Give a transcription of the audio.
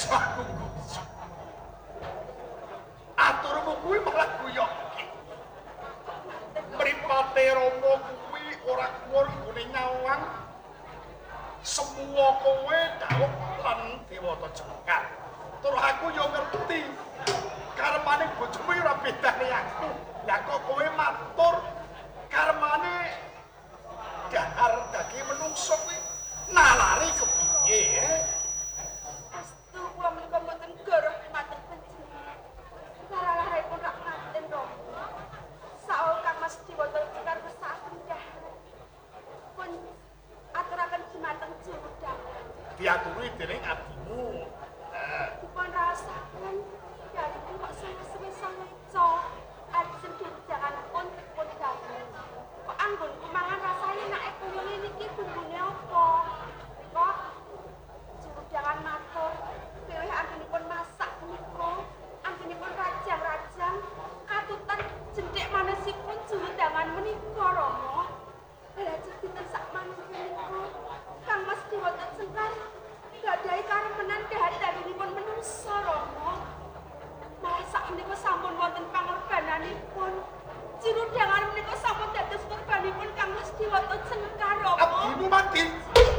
iso aku guyu. Aturmu kuwi malah guyon iki. Mripate Rama kuwi ora kuwur nggone nyawang. Semua kowe dawuh lan Dewata Cengkar. Tur aku yo ngerti. Karmane bojomu ora bedane aku. Lah kok kowe matur karmane dahar dadi menungso kuwi nalari kepiye? Astu kula menika mboten goroh matur panjenengan. Lara-laripun rak ngaten Rama. Saul Kang Mas Dewata Cengkar kesaken dahar. Pun aturaken dumateng Jurudang. Diaturi dening adimu. Dipun rasaken dalipun kok suwe-suwe sangeca. Ajeng dijanganipun pun daging. Kok anggon kumangan rasane nek kuyune niki bumbune apa? Kok Jurudangan matur, pilih anggenipun masak punika, anggenipun rajang-rajang, katutan jendhek manesipun Jurudangan menika Rama. Lajeng dinten sak manunggalipun Kang Mas Dewata Cengkar gadhahi karemenan dahat-dahinipun menungsa Rama. Malah sakmenika sampun wonten pangorbananipun. Jurudangan menika sampun dados korbanipun Kang Mas Dewata Cengkar Rama. Abdimu mati.